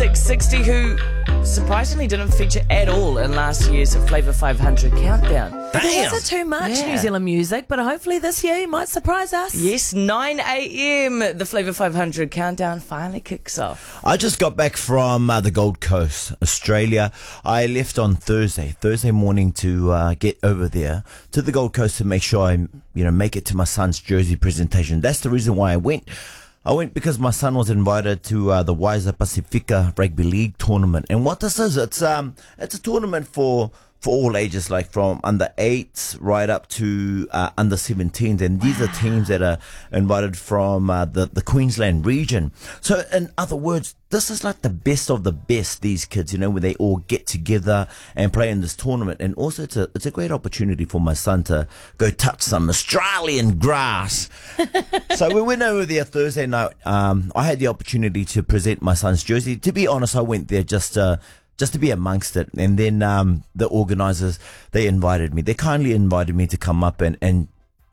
660, who surprisingly didn't feature at all in last year's Flavour 500 countdown. Is it too much New Zealand music? But hopefully this year he might surprise us. Yes, 9 a.m. the Flavour 500 countdown finally kicks off. I just got back from the Gold Coast, Australia. I left on Thursday morning to get over there to the Gold Coast to make sure I, make it to my son's jersey presentation. That's the reason why I went. I went because my son was invited to the Waiza Pacifica Rugby League tournament. And what this is, it's a tournament for all ages, like from under 8s right up to under 17s. And these are teams that are invited from the Queensland region. So in other words, this is like the best of the best, these kids, where they all get together and play in this tournament. And also it's a great opportunity for my son to go touch some Australian grass. So we went over there Thursday night. I had the opportunity to present my son's jersey. To be honest, I went there just to be amongst it. And then the organisers, they kindly invited me to come up and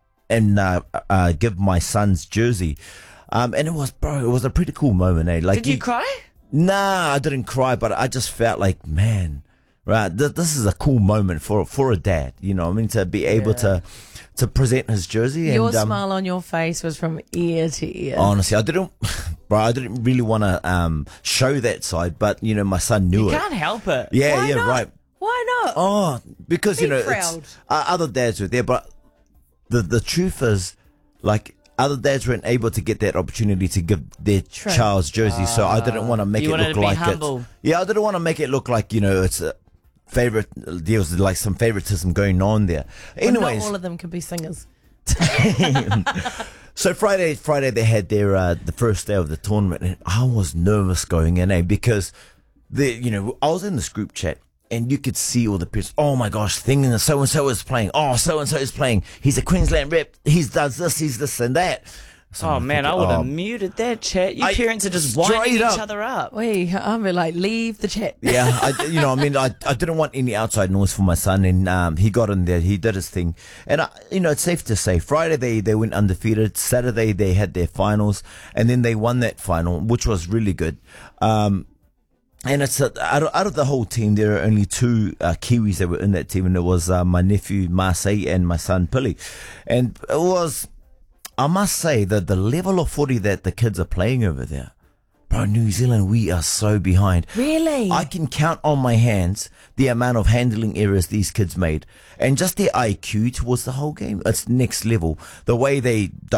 give my son's jersey. And it was a pretty cool moment, eh? Like, did you cry? Nah, I didn't cry, but I just felt like, man, right, this is a cool moment for a dad, to be able to present his jersey. Your smile on your face was from ear to ear. Honestly, I didn't really want to show that side, but my son knew it. You can't help it. Yeah, Why not? right. Why not? Oh, because Be it's, proud. other dads were there, but the truth is, like, other dads weren't able to get that opportunity to give their child's jersey, so I didn't want to make it look like it. Yeah, I didn't want to make it look like it's a favorite deals, like some favoritism going on there. Anyways, well, not all of them can be singers. So Friday they had their the first day of the tournament, and I was nervous going in, because I was in this group chat. And you could see all the people. Oh my gosh, thinking that so and so is playing. Oh, so and so is playing. He's a Queensland rep. He does this. He's this and that. So I would have muted that chat. You parents are just winding each other up. I'm like, leave the chat. Yeah, I didn't want any outside noise for my son, and he got in there. He did his thing, and it's safe to say, Friday they went undefeated. Saturday they had their finals, and then they won that final, which was really good. And it's out of the whole team, there are only 2 Kiwis that were in that team, and it was my nephew Marseille and my son Pili. And it was, I must say, that the level of footy that the kids are playing over there, bro, New Zealand, we are so behind. Really? I can count on my hands the amount of handling errors these kids made, and just their IQ towards the whole game. It's next level. The way they